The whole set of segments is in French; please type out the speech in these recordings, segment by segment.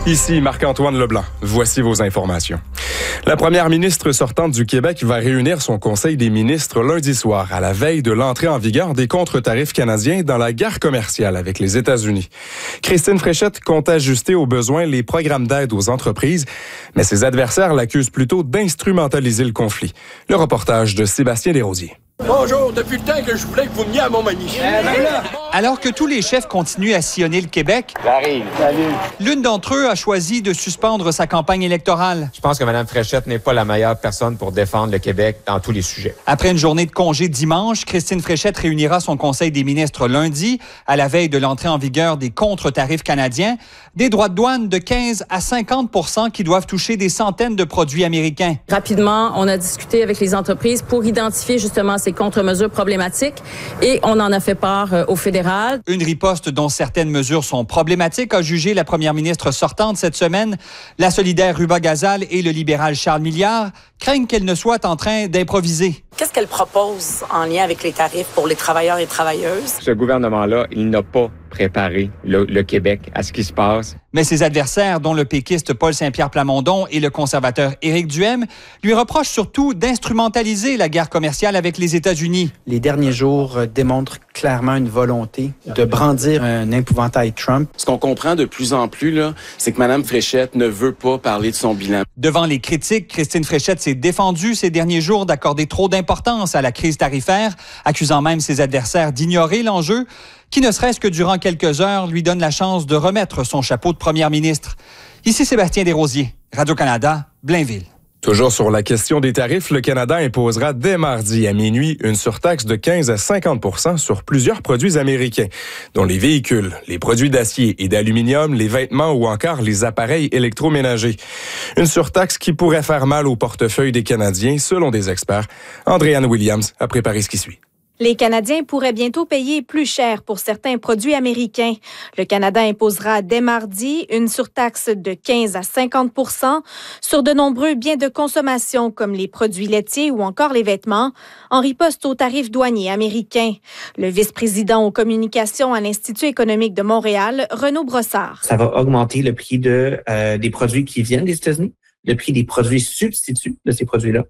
Ici Marc-Antoine Leblanc. Voici vos informations. La première ministre sortante du Québec va réunir son conseil des ministres lundi soir, à la veille de l'entrée en vigueur des contre-tarifs canadiens dans la guerre commerciale avec les États-Unis. Christine Fréchette compte ajuster aux besoins les programmes d'aide aux entreprises, mais ses adversaires l'accusent plutôt d'instrumentaliser le conflit. Le reportage de Sébastien Desrosiers. Bonjour, depuis le temps que je voulais que vous veniez à Montmagny. Alors que tous les chefs continuent à sillonner le Québec, J'arrive. Salut. l'une d'entre eux a choisi de suspendre sa campagne électorale. Je pense que Mme Fréchette n'est pas la meilleure personne pour défendre le Québec dans tous les sujets. Après une journée de congé dimanche, Christine Fréchette réunira son conseil des ministres lundi, à la veille de l'entrée en vigueur des contre-tarifs canadiens, des droits de douane de 15 à 50 % qui doivent toucher des centaines de produits américains. Rapidement, on a discuté avec les entreprises pour identifier justement ces contre-mesures problématiques et on en a fait part au fédéral. Une riposte dont certaines mesures sont problématiques a jugé la première ministre sortante cette semaine. La solidaire Ruba Gazal et le libéral Charles Milliard craignent qu'elle ne soit en train d'improviser. Qu'est-ce qu'elle propose en lien avec les tarifs pour les travailleurs et travailleuses? Ce gouvernement-là, il n'a pas préparé le Québec à ce qui se passe. Mais ses adversaires, dont le péquiste Paul Saint-Pierre Plamondon et le conservateur Éric Duhaime, lui reprochent surtout d'instrumentaliser la guerre commerciale avec les États-Unis. Les derniers jours démontrent clairement une volonté de brandir un épouvantail Trump. Ce qu'on comprend de plus en plus, là, c'est que Mme Fréchette ne veut pas parler de son bilan. Devant les critiques, Christine Fréchette s'est défendue ces derniers jours d'accorder trop d'importance à la crise tarifaire, accusant même ses adversaires d'ignorer l'enjeu, qui ne serait-ce que durant quelques heures lui donne la chance de remettre son chapeau de première ministre. Ici Sébastien Desrosiers, Radio-Canada, Blainville. Toujours sur la question des tarifs, le Canada imposera dès mardi à minuit une surtaxe de 15 à 50 % sur plusieurs produits américains, dont les véhicules, les produits d'acier et d'aluminium, les vêtements ou encore les appareils électroménagers. Une surtaxe qui pourrait faire mal au portefeuille des Canadiens, selon des experts. Andréanne Williams a préparé ce qui suit. Les Canadiens pourraient bientôt payer plus cher pour certains produits américains. Le Canada imposera dès mardi une surtaxe de 15 à 50 % sur de nombreux biens de consommation comme les produits laitiers ou encore les vêtements, en riposte aux tarifs douaniers américains. Le vice-président aux communications à l'Institut économique de Montréal, Renaud Brossard. Ça va augmenter le prix des produits qui viennent des États-Unis, le prix des produits substituts de ces produits-là,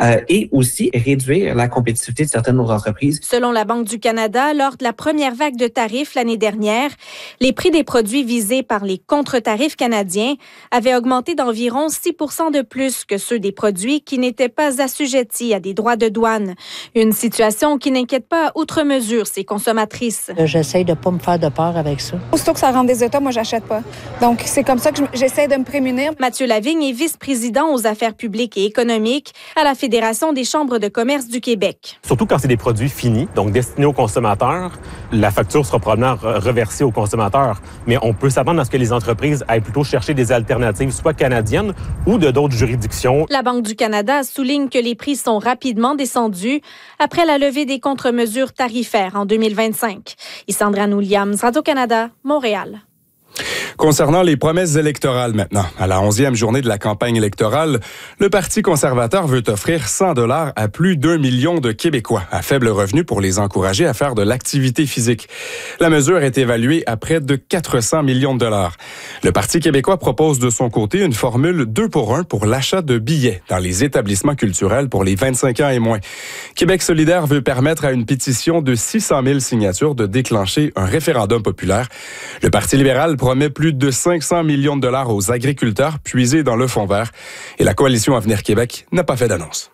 et aussi réduire la compétitivité de certaines de nos entreprises. Selon la Banque du Canada, lors de la première vague de tarifs l'année dernière, les prix des produits visés par les contre-tarifs canadiens avaient augmenté d'environ 6 % de plus que ceux des produits qui n'étaient pas assujettis à des droits de douane. Une situation qui n'inquiète pas outre mesure ses consommatrices. J'essaie de ne pas me faire de peur avec ça. Aussitôt que ça rentre des États, moi, j'achète pas. Donc, c'est comme ça que j'essaie de me prémunir. Mathieu Lavigne est vice-président aux affaires publiques et économiques à la Fédération des chambres de commerce du Québec. Surtout quand c'est des produits finis, donc destinés aux consommateurs, la facture sera probablement reversée aux consommateurs. Mais on peut s'attendre à ce que les entreprises aillent plutôt chercher des alternatives, soit canadiennes ou de d'autres juridictions. La Banque du Canada souligne que les prix sont rapidement descendus après la levée des contre-mesures tarifaires en 2025. Andréanne Williams, Radio-Canada, Montréal. Concernant les promesses électorales maintenant, à la 11e journée de la campagne électorale, le Parti conservateur veut offrir 100 $ à plus d'1 million de Québécois à faible revenu pour les encourager à faire de l'activité physique. La mesure est évaluée à près de 400 millions de dollars. Le Parti québécois propose de son côté une formule 2 pour 1 pour l'achat de billets dans les établissements culturels pour les 25 ans et moins. Québec solidaire veut permettre à une pétition de 600 000 signatures de déclencher un référendum populaire. Le Parti libéral promet plus de 500 millions de dollars aux agriculteurs puisés dans le fonds vert. Et la coalition Avenir Québec n'a pas fait d'annonce.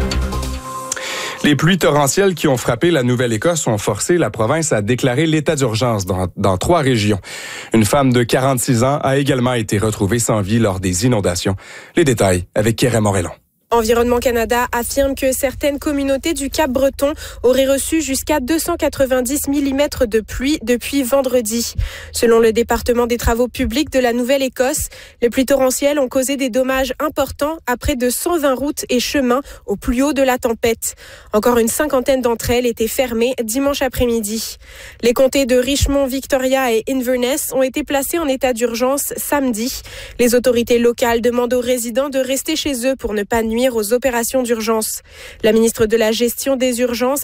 Les pluies torrentielles qui ont frappé la Nouvelle-Écosse ont forcé la province à déclarer l'état d'urgence dans 3 régions. Une femme de 46 ans a également été retrouvée sans vie lors des inondations. Les détails avec Kéret Morellon. Environnement Canada affirme que certaines communautés du Cap-Breton auraient reçu jusqu'à 290 mm de pluie depuis vendredi. Selon le département des travaux publics de la Nouvelle-Écosse, les pluies torrentielles ont causé des dommages importants à près de 120 routes et chemins au plus haut de la tempête. Encore une 50aine d'entre elles étaient fermées dimanche après-midi. Les comtés de Richmond, Victoria et Inverness ont été placés en état d'urgence samedi. Les autorités locales demandent aux résidents de rester chez eux pour ne pas nuire aux opérations d'urgence. La ministre de la Gestion des urgences,